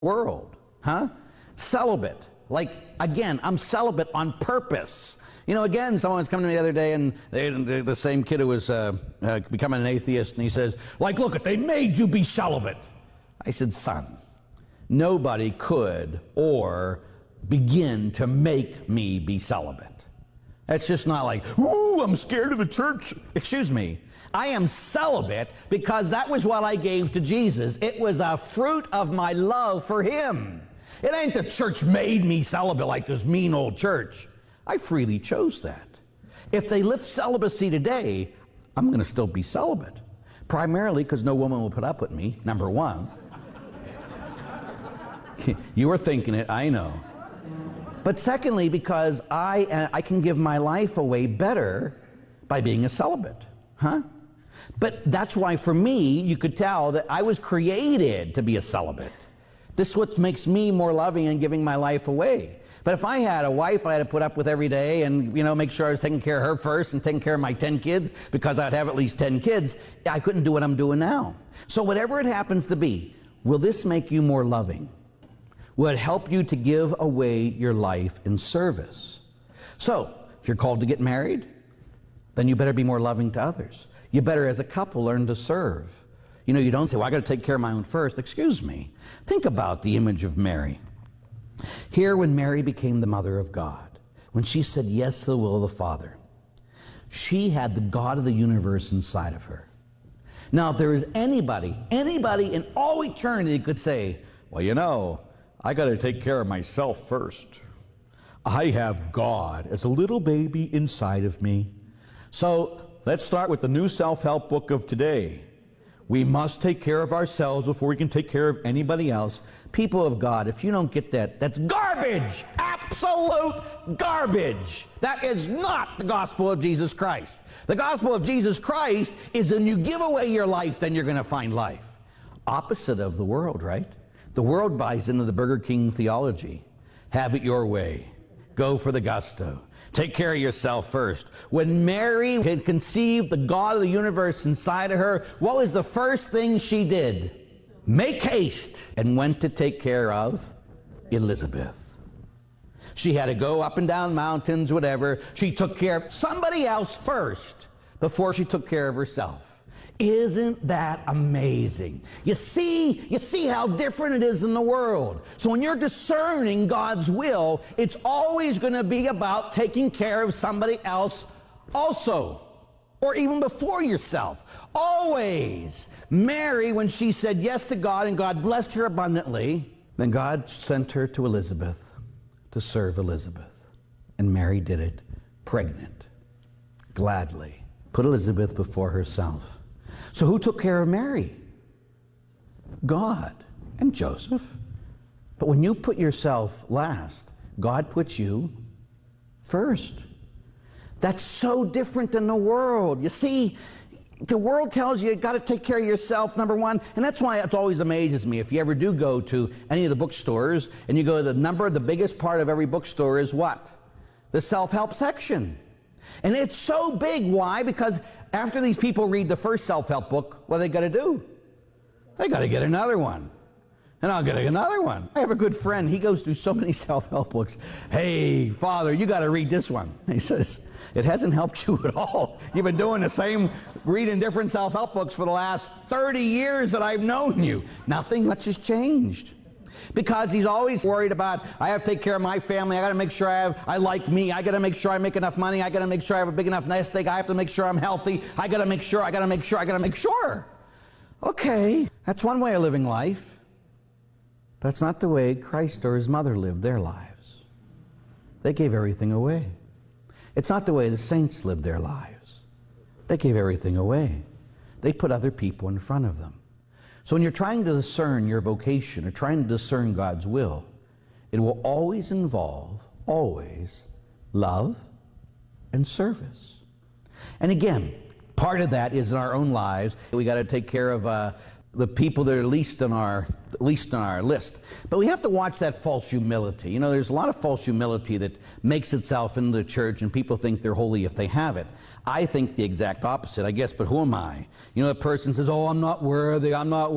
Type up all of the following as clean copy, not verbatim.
world, huh? Celibate. Like, again, I'm celibate on purpose. You know, again, someone's coming to me the other day, and the same kid who was becoming an atheist, and he says, like, look, they made you be celibate. I said, son, nobody could or begin to make me be celibate. It's just not like, ooh, I'm scared of the church. Excuse me. I am celibate because that was what I gave to Jesus. It was a fruit of my love for him. It ain't the church made me celibate like this mean old church. I freely chose that. If they lift celibacy today, I'm going to still be celibate. Primarily because no woman will put up with me, number one. You were thinking it, I know. But secondly, because I can give my life away better by being a celibate. Huh? But that's why for me, you could tell that I was created to be a celibate. This is what makes me more loving and giving my life away. But if I had a wife I had to put up with every day and, you know, make sure I was taking care of her first and taking care of my 10 kids, because I'd have at least 10 kids, I couldn't do what I'm doing now. So whatever it happens to be, will this make you more loving? Will it help you to give away your life in service? So, if you're called to get married, then you better be more loving to others. You better, as a couple, learn to serve. You know, you don't say, well, I got to take care of my own first. Excuse me. Think about the image of Mary. Here, when Mary became the mother of God, when she said yes to the will of the Father, she had the God of the universe inside of her. Now, if there is anybody in all eternity could say, well, you know, I got to take care of myself first. I have God as a little baby inside of me. So let's start with the new self-help book of today. We must take care of ourselves before we can take care of anybody else. People of God, if you don't get that, that's garbage. Absolute garbage. That is not the gospel of Jesus Christ. The gospel of Jesus Christ is when you give away your life, then you're going to find life. Opposite of the world, right? The world buys into the Burger King theology. Have it your way. Go for the gusto. Take care of yourself first. When Mary had conceived the God of the universe inside of her, what was the first thing she did? Make haste and went to take care of Elizabeth. She had to go up and down mountains, whatever. She took care of somebody else first before she took care of herself. Isn't that amazing? You see how different it is in the world. So when you're discerning God's will, it's always going to be about taking care of somebody else also, or even before yourself. Always. Mary, when she said yes to God and God blessed her abundantly, then God sent her to Elizabeth to serve Elizabeth. And Mary did it pregnant, gladly. Put Elizabeth before herself. So who took care of Mary? God and Joseph. But when you put yourself last, God puts you first. That's so different than the world. You see, the world tells you got to take care of yourself, number one, and that's why it always amazes me. If you ever do go to any of the bookstores and you go to the biggest part of every bookstore is what? The self-help section. And it's so big. Why? Because after these people read the first self-help book, what do they got to do? They got to get another one. And I'll get another one. I have a good friend. He goes through so many self-help books. Hey, Father, you got to read this one. He says, it hasn't helped you at all. You've been doing the same, reading different self-help books for the last 30 years that I've known you. Nothing much has changed. Because he's always worried about, I have to take care of my family. I got to make sure I like me. I got to make sure I make enough money. I got to make sure I have a big enough nest egg. I have to make sure I'm healthy. I got to make sure. Okay, that's one way of living life. But it's not the way Christ or his mother lived their lives. They gave everything away. It's not the way the saints lived their lives. They gave everything away. They put other people in front of them. So when you're trying to discern your vocation or trying to discern God's will, it will always involve, love and service. And again, part of that is in our own lives. We got to take care of the people that are least on our list. But we have to watch that false humility. You know, there's a lot of false humility that makes itself into the church, and people think they're holy if they have it. I think the exact opposite, I guess, but who am I? You know, the person says, oh, I'm not worthy,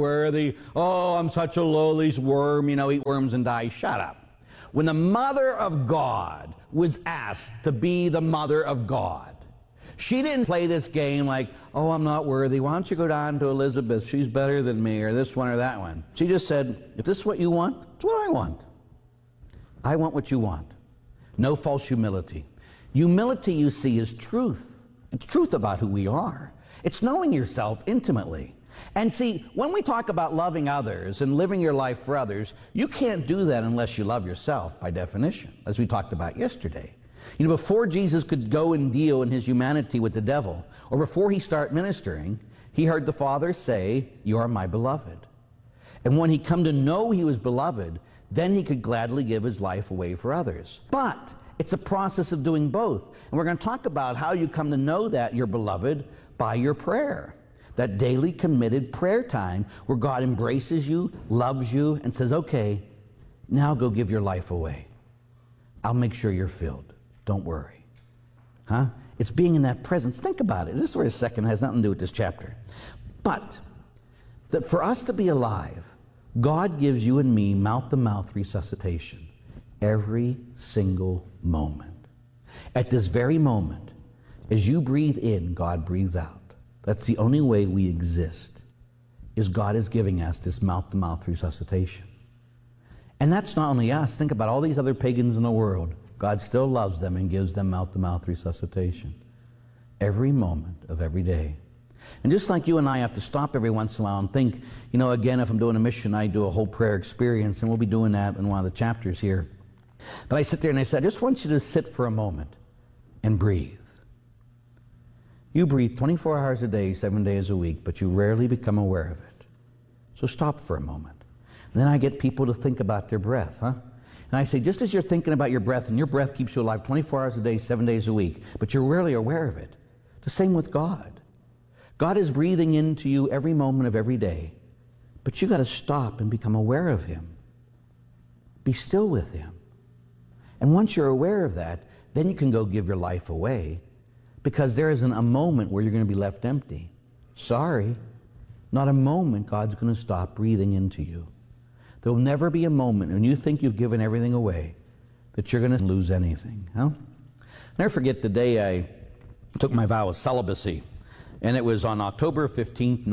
oh, I'm such a lowly worm, you know, eat worms and die. Shut up. When the Mother of God was asked to be the Mother of God, she didn't play this game like, oh, I'm not worthy. Why don't you go down to Elizabeth? She's better than me, or this one or that one. She just said, if this is what you want, it's what I want. I want what you want. No false humility. Humility, you see, is truth. It's truth about who we are. It's knowing yourself intimately. And see, when we talk about loving others and living your life for others, you can't do that unless you love yourself by definition, as we talked about yesterday. You know, before Jesus could go and deal in his humanity with the devil, or before he started ministering, he heard the Father say, you are my beloved. And when he come to know he was beloved, then he could gladly give his life away for others. But it's a process of doing both. And we're going to talk about how you come to know that you're beloved by your prayer. That daily committed prayer time where God embraces you, loves you, and says, okay, now go give your life away. I'll make sure you're filled. Don't worry. Huh? It's being in that presence. Think about it. This for a second has nothing to do with this chapter. But that for us to be alive, God gives you and me mouth-to-mouth resuscitation every single moment. At this very moment, as you breathe in, God breathes out. That's the only way we exist, is God is giving us this mouth-to-mouth resuscitation. And that's not only us. Think about all these other pagans in the world. God still loves them and gives them mouth-to-mouth resuscitation every moment of every day. And just like you and I have to stop every once in a while and think, you know, again, if I'm doing a mission, I do a whole prayer experience, and we'll be doing that in one of the chapters here. But I sit there and I say, I just want you to sit for a moment and breathe. You breathe 24 hours a day, 7 days a week, but you rarely become aware of it. So stop for a moment. And then I get people to think about their breath, huh? And I say, just as you're thinking about your breath, and your breath keeps you alive 24 hours a day, 7 days a week, but you're rarely aware of it. The same with God. God is breathing into you every moment of every day, but you got to stop and become aware of Him. Be still with Him. And once you're aware of that, then you can go give your life away, because there isn't a moment where you're going to be left empty. Sorry, not a moment God's going to stop breathing into you. There will never be a moment when you think you've given everything away that you're going to lose anything. Huh? Never forget the day I took my vow of celibacy, and it was on October 15th,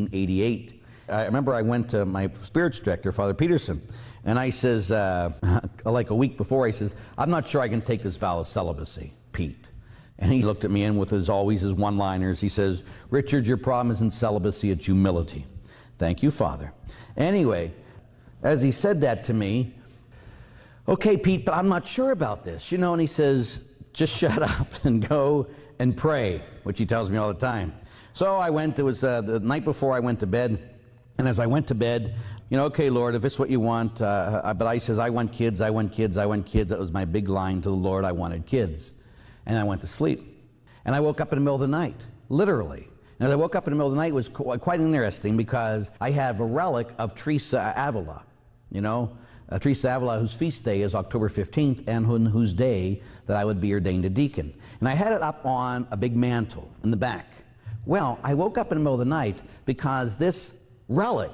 1988. I remember I went to my spiritual director, Father Peterson, and I says, like a week before, I says, I'm not sure I can take this vow of celibacy, Pete. And he looked at me, and with his one-liners, he says, Richard, your problem isn't celibacy, it's humility. Thank you, Father. Anyway, as he said that to me, okay, Pete, but I'm not sure about this, you know, and he says, just shut up and go and pray, which he tells me all the time. So I went, it was the night before I went to bed, and as I went to bed, you know, okay, Lord, if it's what you want, but I says, I want kids, I want kids, I want kids. That was my big line to the Lord, I wanted kids. And I went to sleep. And I woke up in the middle of the night, literally. And as I woke up in the middle of the night, it was quite interesting, because I have a relic of Teresa Avila. You know, Teresa Avila, whose feast day is October 15th, and whose day that I would be ordained a deacon. And I had it up on a big mantle in the back. Well, I woke up in the middle of the night because this relic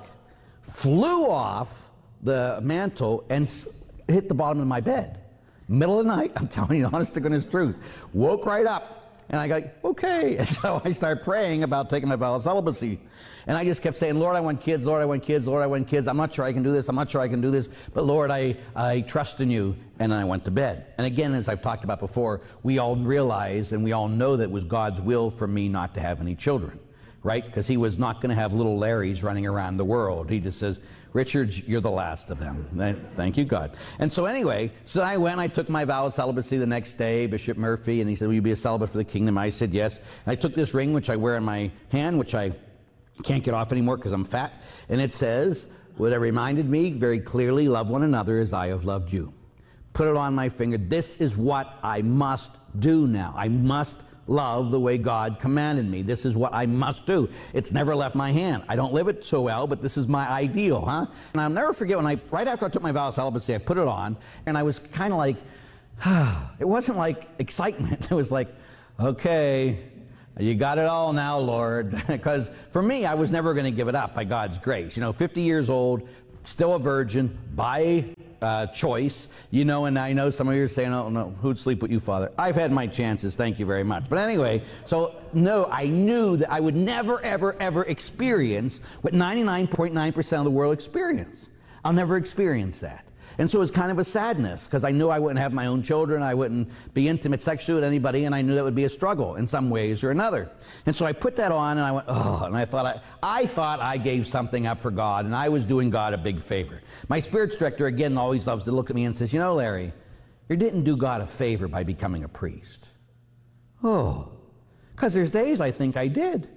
flew off the mantle and hit the bottom of my bed. Middle of the night, I'm telling you the honest to goodness truth. Woke right up. And I go, okay. And so I start praying about taking my vow of celibacy. And I just kept saying, Lord, I want kids, Lord, I want kids, Lord, I want kids. I'm not sure I can do this, I'm not sure I can do this, but Lord, I trust in you. And then I went to bed. And again, as I've talked about before, we all realize and we all know that it was God's will for me not to have any children, right? Because He was not going to have little Larrys running around the world. He just says, Richard, you're the last of them. Thank you, God. And so anyway, so I went, I took my vow of celibacy the next day, Bishop Murphy, and he said, will you be a celibate for the kingdom? I said, yes. And I took this ring, which I wear in my hand, which I can't get off anymore because I'm fat. And it says, what it reminded me very clearly, love one another as I have loved you. Put it on my finger. This is what I must do now. I must love the way God commanded me. This is what I must do. It's never left my hand. I don't live it so well, but this is my ideal, huh? And I'll never forget when right after I took my vow of celibacy, I put it on, and I was kind of like, it wasn't like excitement. It was like, okay, you got it all now, Lord. Because for me, I was never going to give it up by God's grace. 50 years old, still a virgin, by choice, and I know some of you are saying, oh no, who'd sleep with you, Father? I've had my chances, thank you very much. But anyway, so no, I knew that I would never, ever, ever experience what 99.9% of the world experience. I'll never experience that. And so it was kind of a sadness, because I knew I wouldn't have my own children, I wouldn't be intimate sexually with anybody, and I knew that would be a struggle in some ways or another. And so I put that on, and I went, oh, and I thought I gave something up for God, and I was doing God a big favor. My spiritual director, again, always loves to look at me and says, Larry, you didn't do God a favor by becoming a priest. Oh, because there's days I think I did.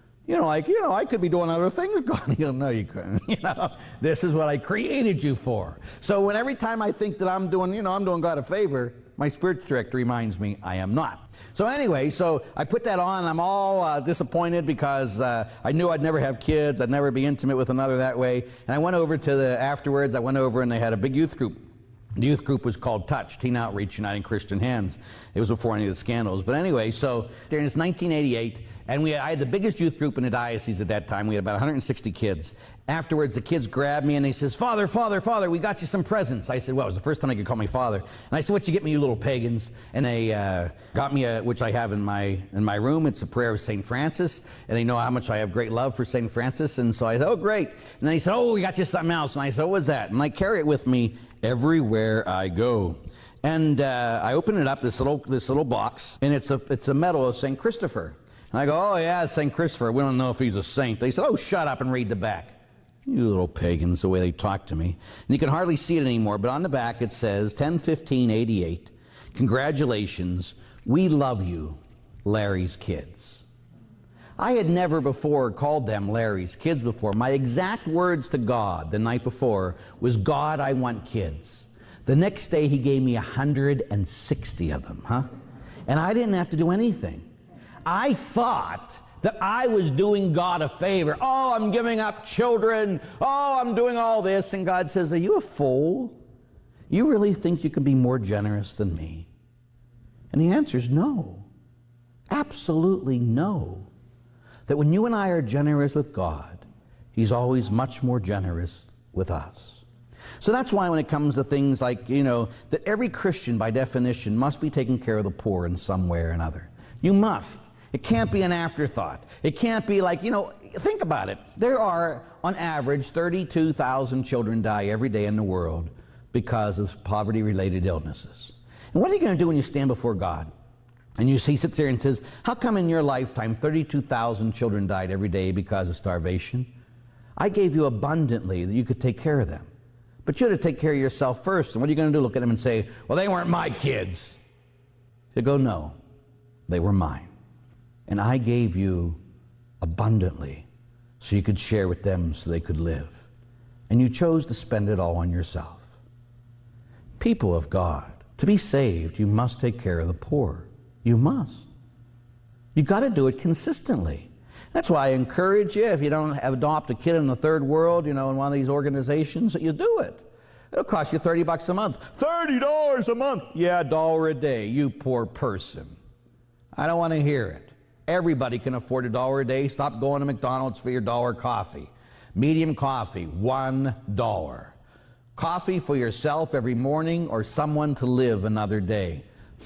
I could be doing other things, God. No, you couldn't. This is what I created you for. So every time I think that I'm doing God a favor, my spiritual director reminds me I am not. So anyway, so I put that on, and I'm all disappointed because I knew I'd never have kids. I'd never be intimate with another that way. And I went over afterwards, and they had a big youth group. The youth group was called Touch, Teen Outreach Uniting Christian Hands. It was before any of the scandals. But anyway, so during this 1988, and I had the biggest youth group in the diocese at that time. We had about 160 kids. Afterwards, the kids grabbed me and they says, Father, we got you some presents. I said, well, it was the first time I could call me Father. And I said, what you get me, you little pagans? And they got me which I have in my room. It's a prayer of St. Francis. And they know how much I have great love for St. Francis. And so I said, oh, great. And then he said, oh, we got you something else. And I said, what was that? And I carry it with me everywhere I go. And I open it up, this little box, and it's a medal of St. Christopher. And I go, oh yeah, St. Christopher. We don't know if he's a saint. They said, oh, shut up and read the back. You little pagans, the way they talk to me. And you can hardly see it anymore, but on the back it says, 10/15/88, congratulations, we love you, Larry's kids. I had never before called them Larry's kids before. My exact words to God the night before was, God, I want kids. The next day he gave me 160 of them, And I didn't have to do anything. I thought that I was doing God a favor. Oh, I'm giving up children. Oh, I'm doing all this. And God says, are you a fool? You really think you can be more generous than me? And the answer is no. Absolutely no. That when you and I are generous with God, he's always much more generous with us. So that's why when it comes to things like, that every Christian by definition must be taking care of the poor in some way or another. You must. It can't be an afterthought. It can't be like, think about it. There are, on average, 32,000 children die every day in the world because of poverty-related illnesses. And what are you going to do when you stand before God? And he sits there and says, how come in your lifetime 32,000 children died every day because of starvation? I gave you abundantly that you could take care of them. But you had to take care of yourself first. And what are you going to do? Look at them and say, well, they weren't my kids. You go, no, they were mine. And I gave you abundantly so you could share with them so they could live. And you chose to spend it all on yourself. People of God, to be saved, you must take care of the poor. You must. You've got to do it consistently. That's why I encourage you, if you don't adopt a kid in the third world, in one of these organizations, that you do it. It'll cost you $30 a month. $30 a month? Yeah, $1 a day, you poor person. I don't want to hear it. Everybody can afford $1 a day. Stop going to McDonald's for your $1 coffee. Medium coffee, $1. Coffee for yourself every morning or someone to live another day.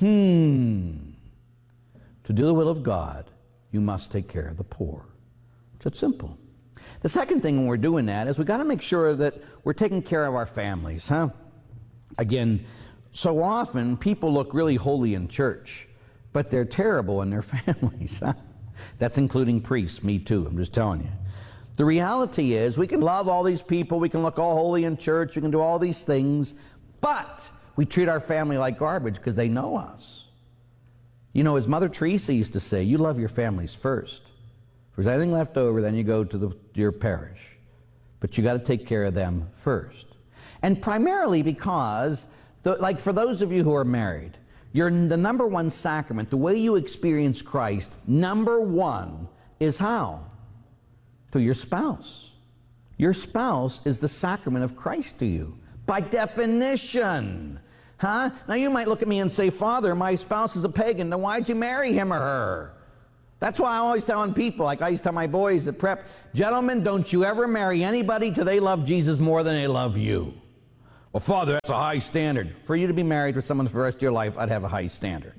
To do the will of God, you must take care of the poor. It's simple. The second thing when we're doing that is we've got to make sure that we're taking care of our families. Again, so often people look really holy in church, but they're terrible in their families. That's including priests, me too, I'm just telling you. The reality is we can love all these people, we can look all holy in church, we can do all these things, but we treat our family like garbage because they know us. As Mother Teresa used to say, you love your families first. If there's anything left over, then you go to your parish. But you got to take care of them first. And primarily because, for those of you who are married, The number one sacrament, the way you experience Christ, number one is how? Through your spouse. Your spouse is the sacrament of Christ to you, by definition. Huh? Now you might look at me and say, Father, my spouse is a pagan, then why'd you marry him or her? That's why I'm always telling people, like I used to tell my boys at prep, gentlemen, don't you ever marry anybody till they love Jesus more than they love you. Well, Father, that's a high standard. For you to be married to someone for the rest of your life, I'd have a high standard.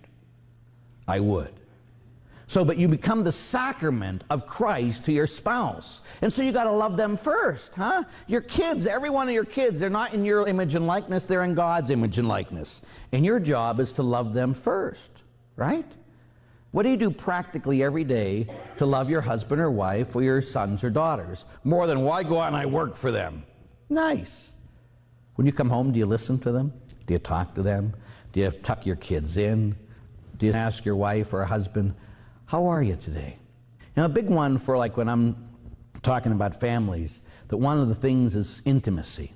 I would. So, but you become the sacrament of Christ to your spouse. And so you got to love them first, huh? Your kids, every one of your kids, they're not in your image and likeness, they're in God's image and likeness. And your job is to love them first, right? What do you do practically every day to love your husband or wife or your sons or daughters? More than, why go out and I work for them? Nice. When you come home, do you listen to them? Do you talk to them? Do you tuck your kids in? Do you ask your wife or husband, how are you today? Now, a big one for like when I'm talking about families, that one of the things is intimacy.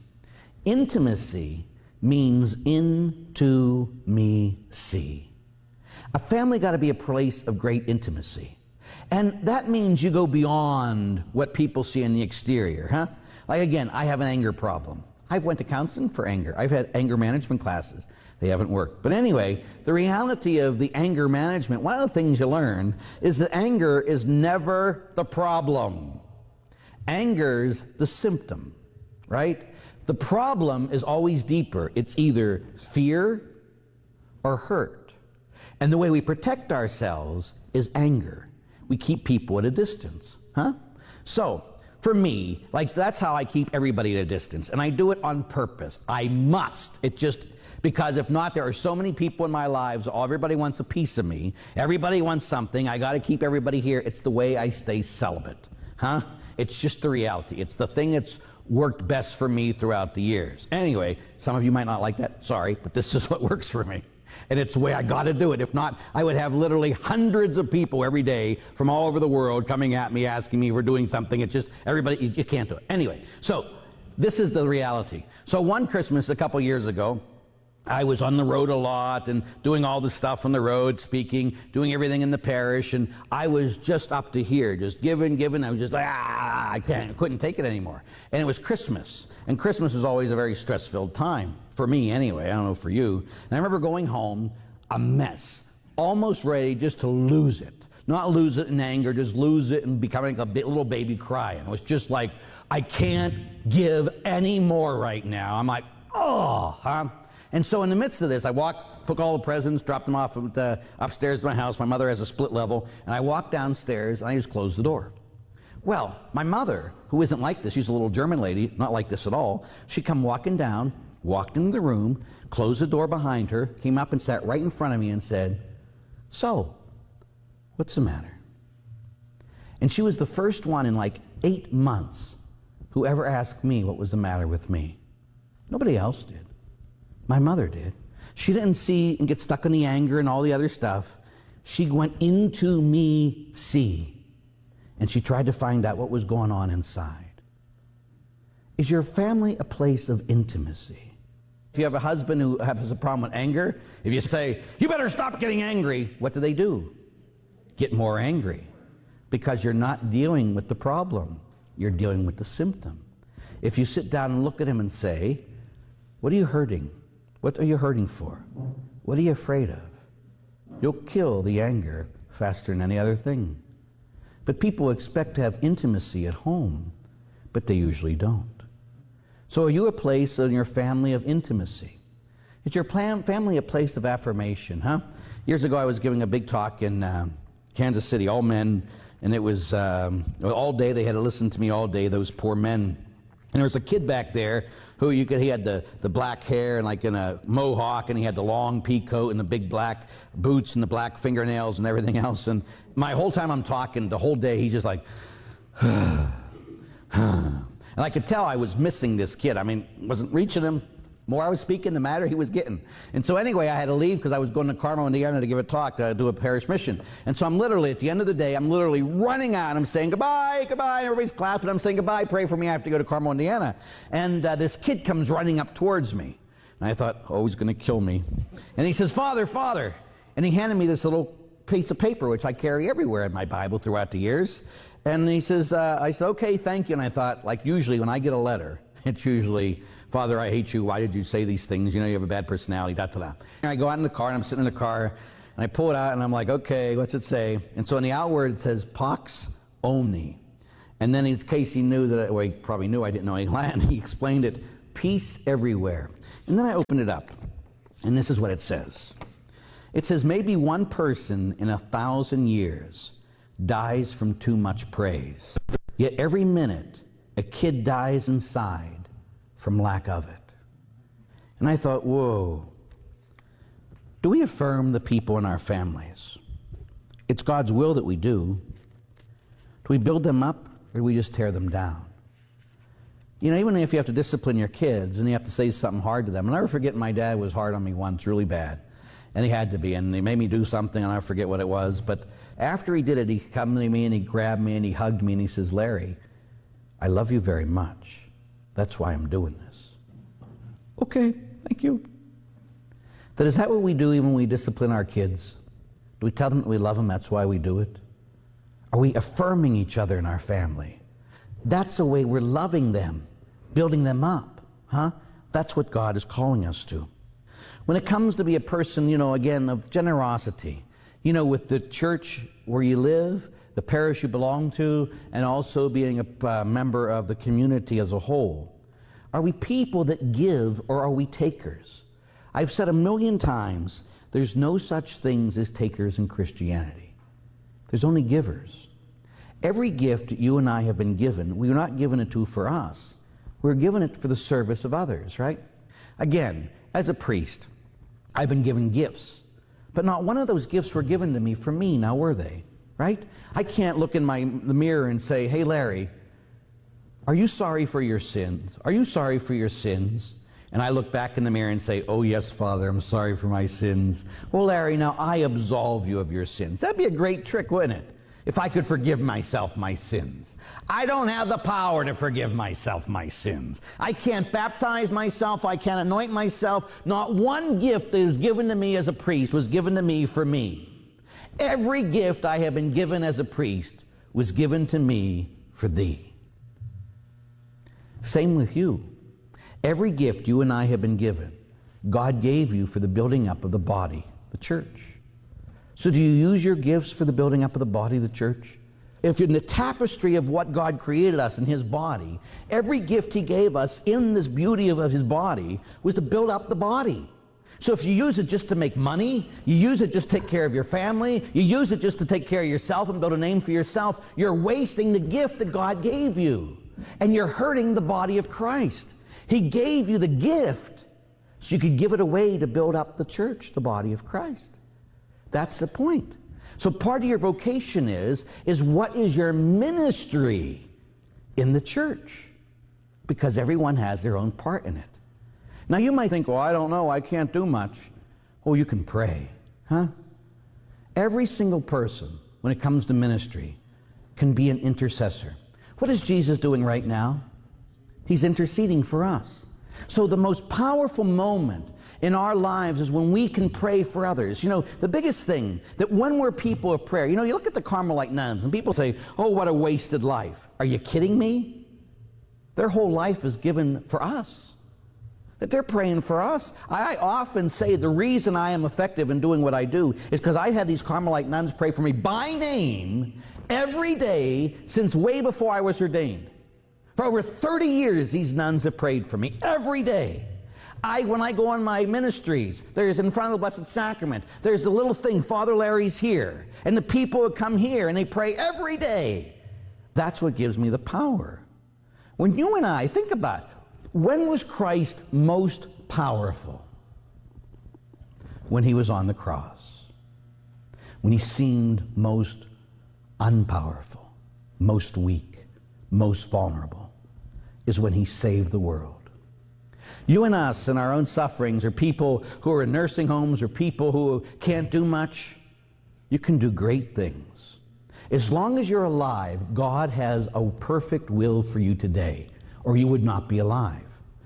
Intimacy means into me see. A family got to be a place of great intimacy. And that means you go beyond what people see in the exterior, huh? Like again, I have an anger problem. I've went to counseling for anger. I've had anger management classes. They haven't worked. But anyway, the reality of the anger management, one of the things you learn is that anger is never the problem. Anger's the symptom, right? The problem is always deeper. It's either fear or hurt. And the way we protect ourselves is anger. We keep people at a distance, huh? So, for me, like that's how I keep everybody at a distance. And I do it on purpose. I must. It just, because if not, there are so many people in my lives, everybody wants a piece of me. Everybody wants something. I got to keep everybody here. It's the way I stay celibate, huh? It's just the reality. It's the thing that's worked best for me throughout the years. Anyway, some of you might not like that. Sorry, but this is what works for me. And it's the way I got to do it. If not, I would have literally hundreds of people every day from all over the world coming at me, asking me if we're doing something. It's just, everybody, you can't do it. Anyway, so this is the reality. So one Christmas a couple years ago, I was on the road a lot and doing all the stuff on the road, speaking, doing everything in the parish, and I was just up to here, just giving. I was just like, I couldn't take it anymore. And it was Christmas, and Christmas is always a very stress-filled time, for me anyway, I don't know for you. And I remember going home, a mess, almost ready just to lose it. Not lose it in anger, just lose it and becoming a little baby crying. It was just like, I can't give any more right now. I'm like, oh, huh? And so in the midst of this, I took all the presents, dropped them off upstairs to my house. My mother has a split level. And I walked downstairs, and I just closed the door. Well, my mother, who isn't like this, she's a little German lady, not like this at all, she come walking down, walked into the room, closed the door behind her, came up and sat right in front of me and said, so, what's the matter? And she was the first one in like 8 months who ever asked me what was the matter with me. Nobody else did. My mother did. She didn't see and get stuck in the anger and all the other stuff. She went into me see, and she tried to find out what was going on inside. Is your family a place of intimacy? If you have a husband who has a problem with anger, if you say, you better stop getting angry, what do? Get more angry. Because you're not dealing with the problem. You're dealing with the symptom. If you sit down and look at him and say, what are you hurting? What are you hurting for? What are you afraid of? You'll kill the anger faster than any other thing. But people expect to have intimacy at home, but they usually don't. So are you a place in your family of intimacy? Is your family a place of affirmation, huh? Years ago I was giving a big talk in Kansas City, all men, and it was all day, they had to listen to me all day, those poor men. And there was a kid back there who he had the black hair and like in a mohawk, and he had the long pea coat and the big black boots and the black fingernails and everything else. And my whole time I'm talking, the whole day, he's just like, and I could tell I was missing this kid. I mean, wasn't reaching him. The more I was speaking, the madder he was getting. And so anyway, I had to leave because I was going to Carmel, Indiana to give a talk, to do a parish mission. And so I'm literally, at the end of the day, I'm literally running out. I'm saying goodbye, goodbye. And everybody's clapping. I'm saying goodbye, pray for me. I have to go to Carmel, Indiana. And this kid comes running up towards me. And I thought, oh, he's going to kill me. And he says, Father, Father. And he handed me this little piece of paper, which I carry everywhere in my Bible throughout the years. And he says, I said, okay, thank you. And I thought, like usually when I get a letter, it's usually, Father, I hate you. Why did you say these things? You know, you have a bad personality, da-da-da. And I go out in the car, and I'm sitting in the car, and I pull it out, and I'm like, okay, what's it say? And so in the outward, it says, Pax Omni. And then in case he knew that, well, he probably knew I didn't know any Latin, he explained it, peace everywhere. And then I opened it up, and this is what it says. It says, maybe one person in 1,000 years dies from too much praise. Yet every minute, a kid dies inside from lack of it. And I thought, whoa. Do we affirm the people in our families? It's God's will that we do. Do we build them up, or do we just tear them down? You know, even if you have to discipline your kids and you have to say something hard to them. I'll never forget my dad was hard on me once, really bad. And he had to be, and he made me do something, and I forget what it was. But after he did it, he come to me and he grabbed me and he hugged me and he says, Larry, I love you very much. That's why I'm doing this. Okay, thank you. That is that what we do even when we discipline our kids? Do we tell them that we love them, that's why we do it? Are we affirming each other in our family? That's the way we're loving them, building them up, huh? That's what God is calling us to. When it comes to be a person, you know, again, of generosity, you know, with the church where you live, the parish you belong to, and also being a member of the community as a whole, are we people that give or are we takers? I've said 1,000,000 times, there's no such things as takers in Christianity. There's only givers. Every gift you and I have been given, we're not given it to for us. We're given it for the service of others, right? Again, as a priest, I've been given gifts. But not one of those gifts were given to me for me, now were they? Right? I can't look in the mirror and say, hey, Larry, are you sorry for your sins? Are you sorry for your sins? And I look back in the mirror and say, oh, yes, Father, I'm sorry for my sins. Well, Larry, now I absolve you of your sins. That'd be a great trick, wouldn't it? If I could forgive myself my sins. I don't have the power to forgive myself my sins. I can't baptize myself. I can't anoint myself. Not one gift that is given to me as a priest was given to me for me. Every gift I have been given as a priest was given to me for thee. Same with you. Every gift you and I have been given, God gave you for the building up of the body, the church. So do you use your gifts for the building up of the body of the church? If in the tapestry of what God created us in His body, every gift He gave us in this beauty of His body was to build up the body. So if you use it just to make money, you use it just to take care of your family, you use it just to take care of yourself and build a name for yourself, you're wasting the gift that God gave you. And you're hurting the body of Christ. He gave you the gift so you could give it away to build up the church, the body of Christ. That's the point. So part of your vocation is what is your ministry in the church? Because everyone has their own part in it. Now you might think, well, I don't know, I can't do much. Oh, you can pray, huh? Every single person, when it comes to ministry, can be an intercessor. What is Jesus doing right now? He's interceding for us. So the most powerful moment in our lives is when we can pray for others. You know, the biggest thing, that when we're people of prayer, you know, you look at the Carmelite nuns and people say, oh, what a wasted life. Are you kidding me? Their whole life is given for us. That they're praying for us. I often say the reason I am effective in doing what I do is because I had these Carmelite nuns pray for me by name every day since way before I was ordained. For over 30 years, these nuns have prayed for me every day. When I go on my ministries, there's in front of the Blessed Sacrament, there's a little thing, Father Larry's here. And the people would come here and they pray every day. That's what gives me the power. When you and I, think about it, when was Christ most powerful? When He was on the cross. When He seemed most unpowerful, most weak, most vulnerable, is when He saved the world. You and us in our own sufferings, or people who are in nursing homes, or people who can't do much, you can do great things. As long as you're alive, God has a perfect will for you today, or you would not be alive.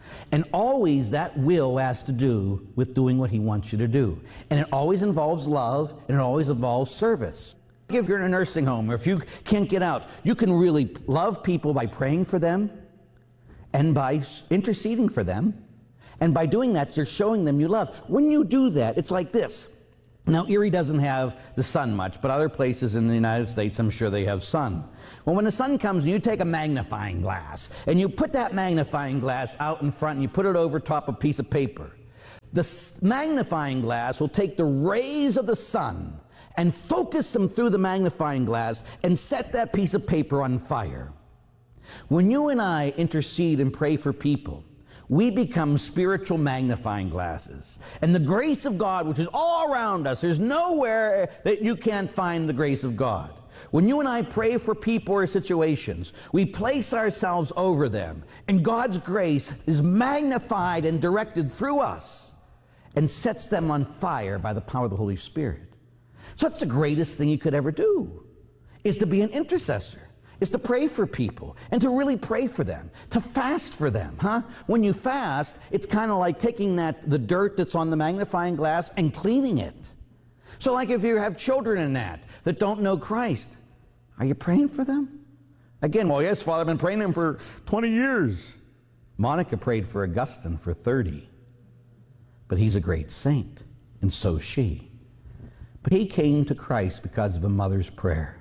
And always that will has to do with doing what he wants you to do. And it always involves love, and it always involves service. If you're in a nursing home, or if you can't get out, you can really love people by praying for them and by interceding for them. And by doing that, you're showing them you love. When you do that, it's like this. Now, Erie doesn't have the sun much, but other places in the United States, I'm sure they have sun. Well, when the sun comes, you take a magnifying glass, and you put that magnifying glass out in front, and you put it over top of a piece of paper. The magnifying glass will take the rays of the sun and focus them through the magnifying glass and set that piece of paper on fire. When you and I intercede and pray for people, we become spiritual magnifying glasses. And the grace of God, which is all around us, there's nowhere that you can't find the grace of God. When you and I pray for people or situations, we place ourselves over them, and God's grace is magnified and directed through us and sets them on fire by the power of the Holy Spirit. So that's the greatest thing you could ever do, is to be an intercessor. Is to pray for people and to really pray for them, to fast for them, huh? When you fast, it's kind of like taking the dirt that's on the magnifying glass and cleaning it. So like if you have children in that don't know Christ, are you praying for them? Again, well, yes, Father, I've been praying them for 20 years. Monica prayed for Augustine for 30, but he's a great saint, and so is she. But he came to Christ because of a mother's prayer.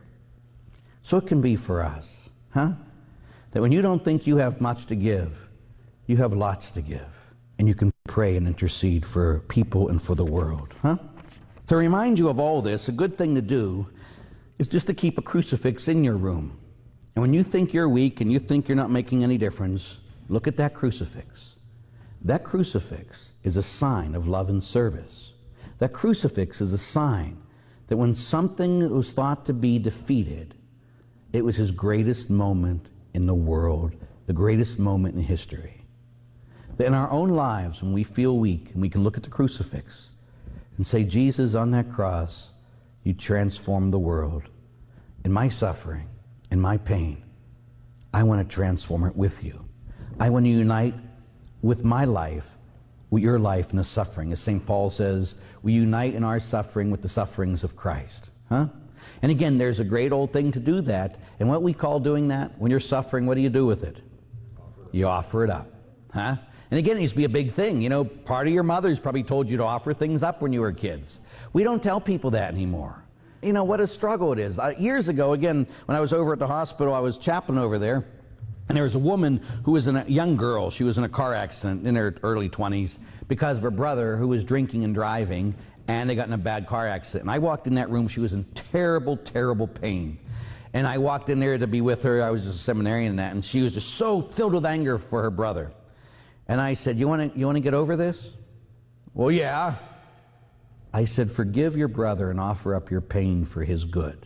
So it can be for us, huh? That when you don't think you have much to give, you have lots to give. And you can pray and intercede for people and for the world, huh? To remind you of all this, a good thing to do is just to keep a crucifix in your room. And when you think you're weak and you think you're not making any difference, look at that crucifix. That crucifix is a sign of love and service. That crucifix is a sign that when something was thought to be defeated, it was his greatest moment in the world, the greatest moment in history. That in our own lives, when we feel weak, and we can look at the crucifix and say, Jesus, on that cross, you transformed the world. In my suffering, in my pain, I want to transform it with you. I want to unite with my life, with your life in the suffering. As St. Paul says, we unite in our suffering with the sufferings of Christ. Huh? And again, there's a great old thing to do that. And what we call doing that, when you're suffering, what do you do with it? You offer it up. Huh? And again, it used to be a big thing. You know, part of your mother's probably told you to offer things up when you were kids. We don't tell people that anymore. You know, what a struggle it is. Years ago, again, when I was over at the hospital, I was chaplain over there. And there was a woman who was a young girl. She was in a car accident in her early 20s because of her brother who was drinking and driving, and they got in a bad car accident. And I walked in that room. She was in terrible, terrible pain. And I walked in there to be with her. I was just a seminarian in that, and she was just so filled with anger for her brother. And I said, you want to get over this? Well, yeah. I said, forgive your brother and offer up your pain for his good.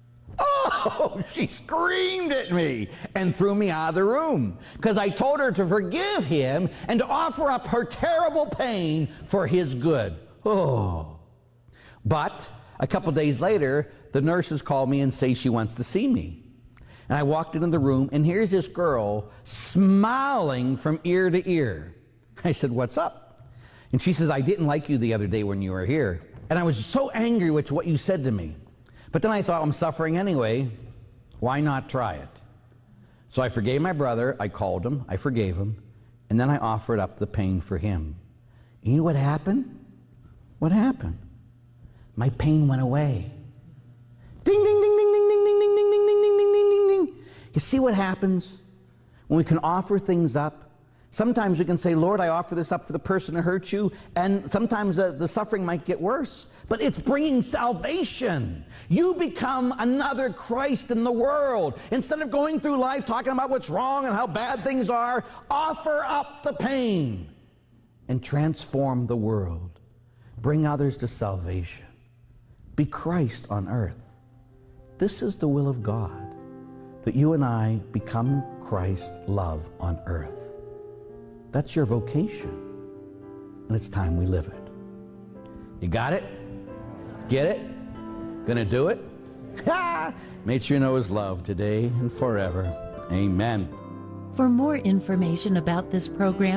Oh, she screamed at me and threw me out of the room because I told her to forgive him and to offer up her terrible pain for his good. Oh. But a couple days later, the nurses called me and say she wants to see me. And I walked into the room, and here's this girl smiling from ear to ear. I said, what's up? And she says, I didn't like you the other day when you were here. And I was so angry with what you said to me. But then I thought, I'm suffering anyway. Why not try it? So I forgave my brother. I called him. I forgave him. And then I offered up the pain for him. And you know what happened? What happened? My pain went away. Ding, ding, ding, ding, ding, ding, ding, ding, ding, ding, ding, ding, ding, ding, ding. You see what happens when we can offer things up? Sometimes we can say, Lord, I offer this up for the person who hurt you, and sometimes the suffering might get worse, but it's bringing salvation. You become another Christ in the world. Instead of going through life talking about what's wrong and how bad things are, offer up the pain and transform the world. Bring others to salvation. Be Christ on earth. This is the will of God, that you and I become Christ's love on earth. That's your vocation, and it's time we live it. You got it? Get it? Gonna do it? Ha! Make sure you know His love today and forever. Amen. For more information about this program,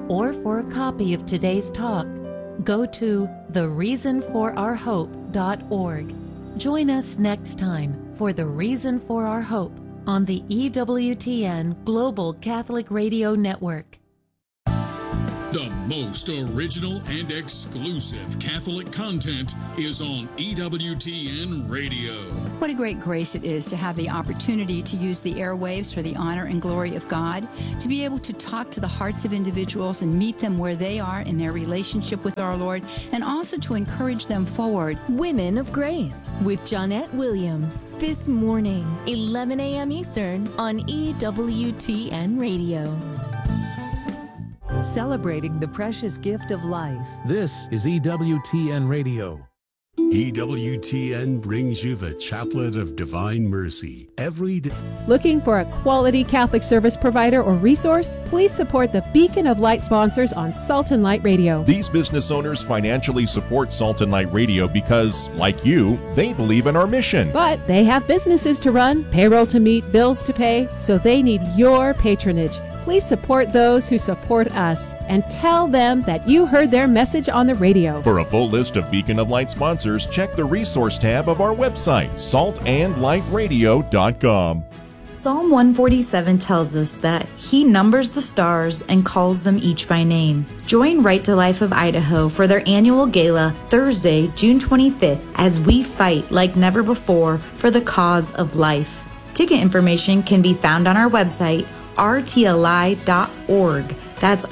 or for a copy of today's talk, go to thereasonforourhope.org. Join us next time for The Reason for Our Hope on the EWTN Global Catholic Radio Network. The most original and exclusive Catholic content is on EWTN Radio. What a great grace it is to have the opportunity to use the airwaves for the honor and glory of God, to be able to talk to the hearts of individuals and meet them where they are in their relationship with our Lord, and also to encourage them forward. Women of Grace with Johnnette Williams. This morning, 11 a.m. Eastern on EWTN Radio. Celebrating the precious gift of life. This is EWTN Radio. EWTN brings you the Chaplet of Divine Mercy every day. Looking for a quality Catholic service provider or resource? Please support the Beacon of Light sponsors on Salt and Light Radio. These business owners financially support Salt and Light Radio because, like you, they believe in our mission. But they have businesses to run, payroll to meet, bills to pay, so they need your patronage. Please support those who support us and tell them that you heard their message on the radio. For a full list of Beacon of Light sponsors, check the resource tab of our website, saltandlightradio.com. Psalm 147 tells us that He numbers the stars and calls them each by name. Join Right to Life of Idaho for their annual gala Thursday, June 25th, as we fight like never before for the cause of life. Ticket information can be found on our website, rtli.org. That's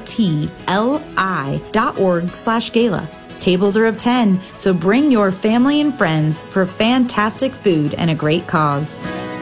rtli.org/gala. Tables are of 10, so bring your family and friends for fantastic food and a great cause.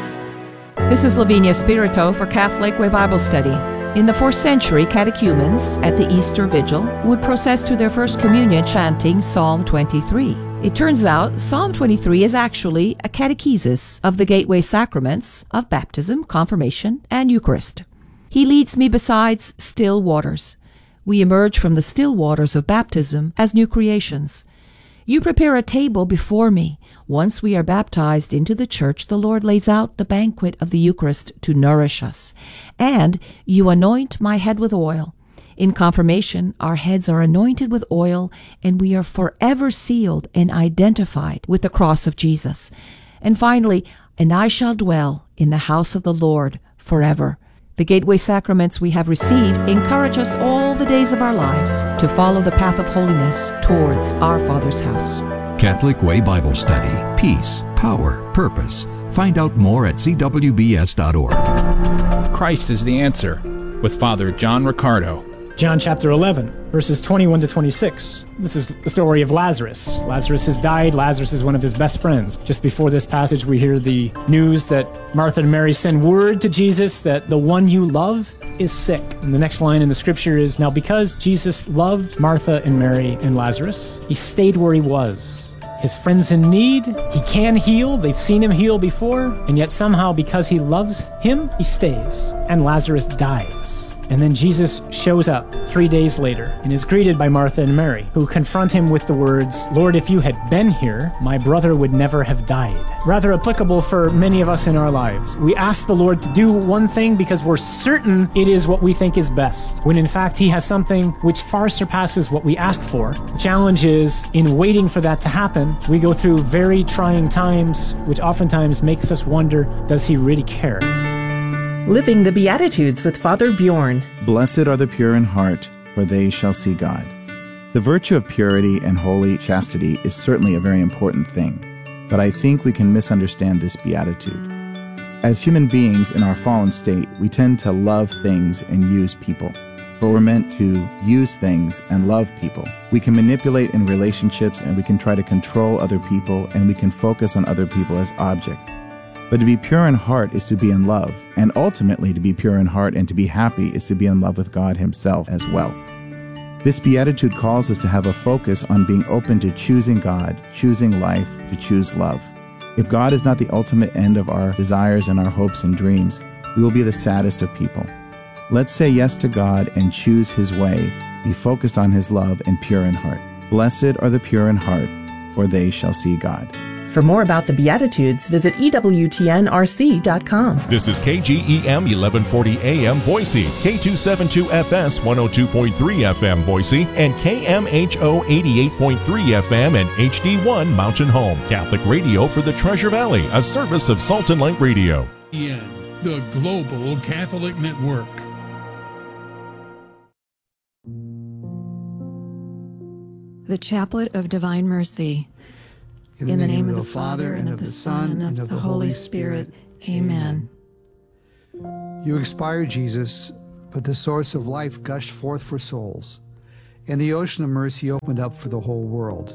This is Lavinia Spirito for Catholic Way Bible Study. In the 4th century, catechumens at the Easter Vigil would process to their First Communion chanting Psalm 23. It turns out Psalm 23 is actually a catechesis of the gateway sacraments of baptism, confirmation, and Eucharist. He leads me beside still waters. We emerge from the still waters of baptism as new creations. You prepare a table before me. Once we are baptized into the church, the Lord lays out the banquet of the Eucharist to nourish us. And you anoint my head with oil. In confirmation, our heads are anointed with oil, and we are forever sealed and identified with the cross of Jesus. And finally, and I shall dwell in the house of the Lord forever. The gateway sacraments we have received encourage us all the days of our lives to follow the path of holiness towards our Father's house. Catholic Way Bible Study. Peace, power, purpose. Find out more at cwbs.org. Christ is the answer with Father John Riccardo. John chapter 11, verses 21 to 26. This is the story of Lazarus. Lazarus has died. Lazarus is one of his best friends. Just before this passage, we hear the news that Martha and Mary send word to Jesus that the one you love is sick. And the next line in the scripture is, now because Jesus loved Martha and Mary and Lazarus, he stayed where he was. His friend's in need. He can heal. They've seen him heal before. And yet somehow, because he loves him, he stays. And Lazarus dies. And then Jesus shows up 3 days later and is greeted by Martha and Mary, who confront him with the words, Lord, if you had been here, my brother would never have died. Rather applicable for many of us in our lives. We ask the Lord to do one thing because we're certain it is what we think is best, when in fact he has something which far surpasses what we asked for. The challenge is, in waiting for that to happen, we go through very trying times, which oftentimes makes us wonder, does he really care? Living the Beatitudes with Father Bjorn. Blessed are the pure in heart, for they shall see God. The virtue of purity and holy chastity is certainly a very important thing, but I think we can misunderstand this beatitude. As human beings in our fallen state, we tend to love things and use people, but we're meant to use things and love people. We can manipulate in relationships, and we can try to control other people, and we can focus on other people as objects. But to be pure in heart is to be in love, and ultimately to be pure in heart and to be happy is to be in love with God himself as well. This beatitude calls us to have a focus on being open to choosing God, choosing life, to choose love. If God is not the ultimate end of our desires and our hopes and dreams, we will be the saddest of people. Let's say yes to God and choose his way, be focused on his love and pure in heart. Blessed are the pure in heart, for they shall see God. For more about the Beatitudes, visit EWTNRC.com. This is KGEM 1140 AM Boise, K272FS 102.3 FM Boise, and KMHO 88.3 FM and HD1 Mountain Home. Catholic radio for the Treasure Valley, a service of Salt and Light Radio. The Global Catholic Network. The Chaplet of Divine Mercy. In the name of the Father, and of the Son, and of the Holy Spirit. Amen. You expired, Jesus, but the source of life gushed forth for souls, and the ocean of mercy opened up for the whole world.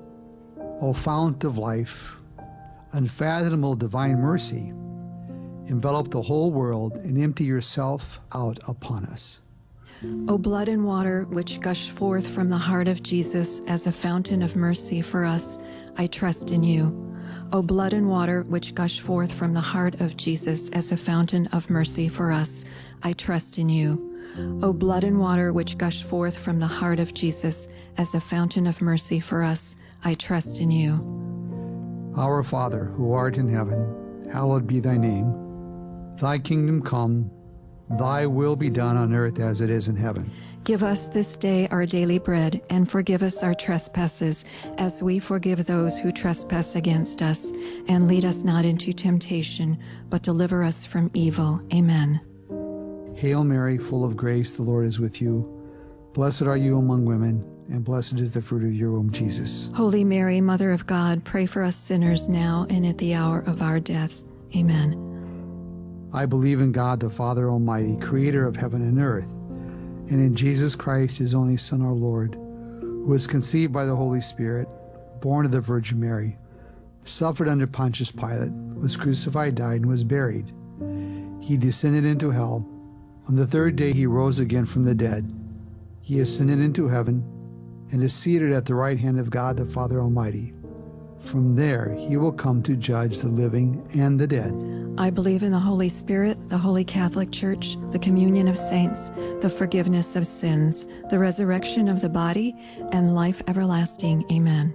O fount of life, unfathomable divine mercy, envelop the whole world and empty yourself out upon us. O blood and water which gush forth from the heart of Jesus as a fountain of mercy for us, I trust in you. O blood and water which gush forth from the heart of Jesus as a fountain of mercy for us, I trust in you. O blood and water which gush forth from the heart of Jesus as a fountain of mercy for us, I trust in you. Our Father, who art in heaven, hallowed be thy name. Thy kingdom come, thy will be done on earth as it is in heaven. Give us this day our daily bread, and forgive us our trespasses, as we forgive those who trespass against us. And lead us not into temptation, but deliver us from evil. Amen. Hail Mary, full of grace, the Lord is with you. Blessed are you among women, and blessed is the fruit of your womb, Jesus. Holy Mary, Mother of God, pray for us sinners now and at the hour of our death. Amen. I believe in God, the Father Almighty, creator of heaven and earth, and in Jesus Christ, his only Son, our Lord, who was conceived by the Holy Spirit, born of the Virgin Mary, suffered under Pontius Pilate, was crucified, died, and was buried. He descended into hell. On the third day he rose again from the dead. He ascended into heaven and is seated at the right hand of God, the Father Almighty. From there he will come to judge the living and the dead. I believe in the Holy Spirit, the Holy Catholic Church, the communion of saints, the forgiveness of sins, the resurrection of the body, and life everlasting. Amen.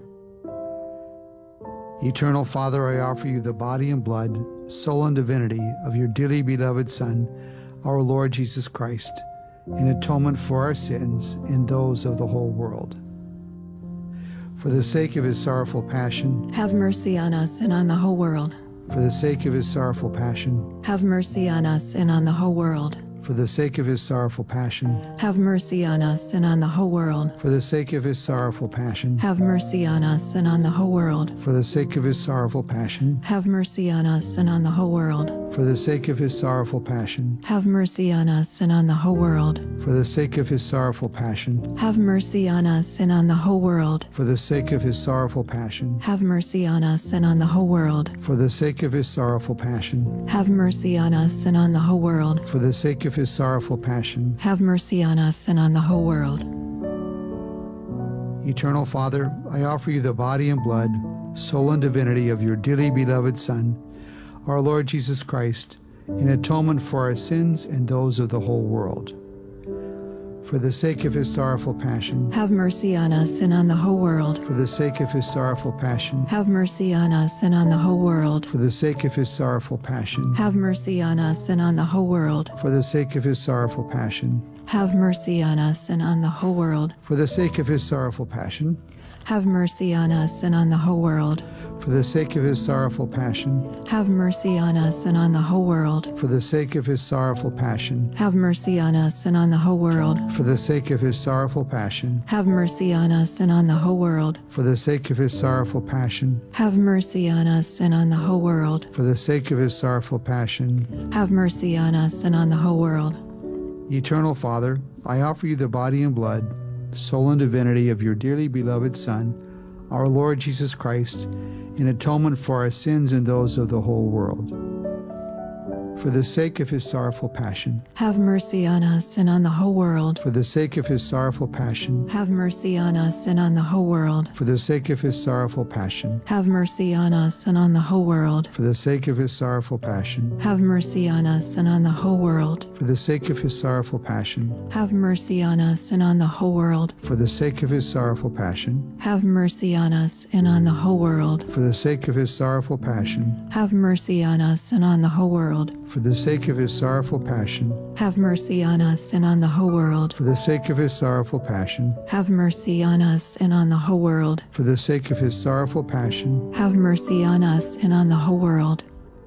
Eternal Father, I offer you the body and blood, soul and divinity of your dearly beloved Son, our Lord Jesus Christ, in atonement for our sins and those of the whole world. For the sake of his sorrowful passion, have mercy on us and on the whole world. For the sake of his sorrowful passion, have mercy on us and on the whole world. For the sake of his sorrowful passion, have mercy on us and on the whole world. For the sake of his sorrowful passion, have mercy on us and on the whole world. For the sake of his sorrowful passion, have mercy on us and on the whole world. For the sake of his sorrowful passion, have mercy on us and on the whole world. For the sake of his sorrowful passion, have mercy on us and on the whole world. For the sake of his sorrowful passion, have mercy on us and on the whole world. For the sake of his sorrowful passion, have mercy on us and on the whole world. For the sake of his sorrowful passion, have mercy on us and on the whole world. Eternal Father, I offer you the body and blood, soul and divinity of your dearly beloved Son, our Lord Jesus Christ, in atonement for our sins and those of the whole world. For the sake of his sorrowful passion, have mercy on us and on the whole world. For the sake of his sorrowful passion, have mercy on us and on the whole world. For the sake of his sorrowful passion, have mercy on us and on the whole world. For the sake of his sorrowful passion, have mercy on us and on the whole world. For the sake of his sorrowful passion, have mercy on us and on the whole world. For the sake of his sorrowful passion, have mercy on us and on the whole world. For the sake of his sorrowful passion, have mercy on us and on the whole world. For the sake of his sorrowful passion, have mercy on us and on the whole world. For the sake of his sorrowful passion, have mercy on us and on the whole world. For the sake of his sorrowful passion, have mercy on us and on the whole world. Eternal Father, I offer you the body and blood, soul and divinity of your dearly beloved Son, our Lord Jesus Christ, in atonement for our sins and those of the whole world. For the sake of his sorrowful passion. Have mercy on us and on the whole world. For the sake of his sorrowful passion. Have mercy on us and on the whole world. For the sake of his sorrowful passion. Have mercy on us and on the whole world. For the sake of his sorrowful passion. Have mercy on us and on the whole world. For the sake of his sorrowful passion. Have mercy on us and on the whole world. For the sake of his sorrowful passion. Have mercy on us and on the whole world. For the sake of his sorrowful passion. Have mercy on us and on the whole world. For the sake of his sorrowful passion. Have mercy on us and on the whole world. For the sake of his sorrowful passion. Have mercy on us and on the whole world. For the sake of his sorrowful passion. Have mercy on us and on the whole world.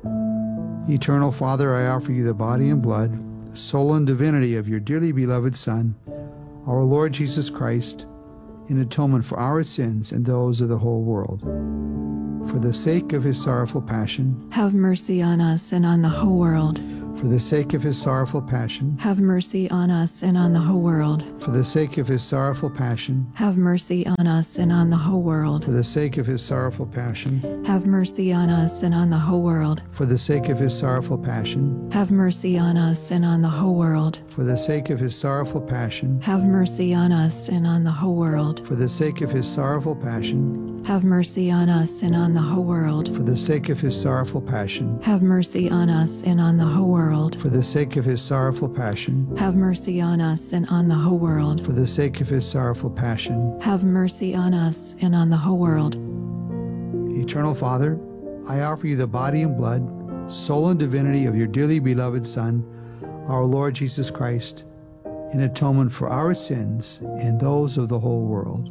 Eternal Father, I offer you the body and blood, soul and divinity of your dearly beloved Son, our Lord Jesus Christ, in atonement for our sins and those of the whole world. For the sake of his sorrowful passion. Have mercy on us and on the whole world. For the sake of his sorrowful passion. Have mercy on us and on the whole world. For the sake of his sorrowful passion. Have mercy on us and on the whole world. For the sake of his sorrowful passion. Have mercy on us and on the whole world. For the sake of his sorrowful passion. Have mercy on us and on the whole world. For the sake of his sorrowful passion. Have mercy on us and on the whole world. For the sake of his sorrowful passion. Have mercy on us and on the whole world. For the sake of his sorrowful passion. Have mercy on us and on the whole world. For the sake of his sorrowful passion. Have mercy on us and on the whole world. For the sake of his sorrowful passion. Have mercy on us and on the whole world. Eternal Father, I offer you the body and blood, soul and divinity of your dearly beloved Son, our Lord Jesus Christ, in atonement for our sins and those of the whole world.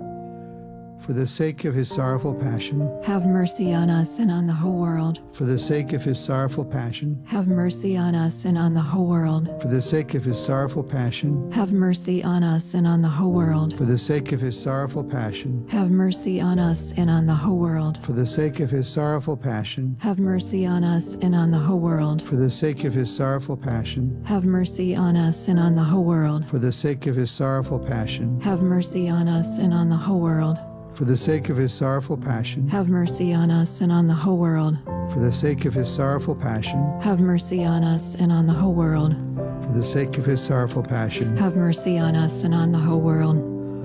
For the sake of his sorrowful passion. Have mercy on us and on the whole world. For the sake of his sorrowful passion. Have mercy on us and on the whole world. For the sake of his sorrowful passion. Have mercy on us and on the whole world. For the sake of his sorrowful passion. Have mercy on us and on the whole world. For the sake of his sorrowful passion. Have mercy on us and on the whole world. For the sake of his sorrowful passion. Have mercy on us and on the whole world. For the sake of his sorrowful passion. Have mercy on us and on the whole world. For the sake of his sorrowful passion. Have mercy on us and on the whole world. For the sake of his sorrowful passion. Have mercy on us and on the whole world. For the sake of his sorrowful passion. Have mercy on us and on the whole world.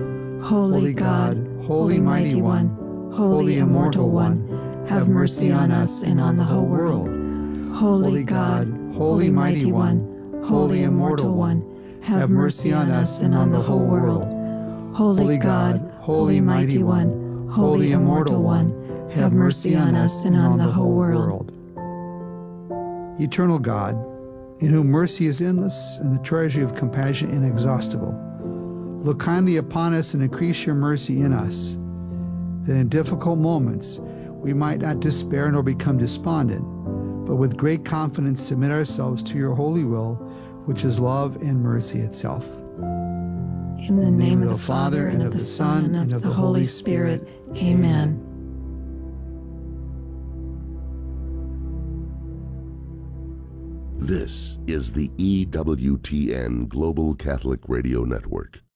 Holy God, Holy Mighty One, Holy Immortal One, have mercy on us and on the whole world. Holy God, Holy Mighty One, Holy Immortal One, have mercy on us and on the whole world. Holy God, Holy Mighty One, Holy Immortal One, have mercy on us and on the whole world. Eternal God, in whom mercy is endless and the treasury of compassion inexhaustible, look kindly upon us and increase your mercy in us, that in difficult moments we might not despair nor become despondent, but with great confidence submit ourselves to your holy will, which is love and mercy itself. In the name of the Father, and of the Son, and of the Holy Spirit. Amen. This is the EWTN Global Catholic Radio Network.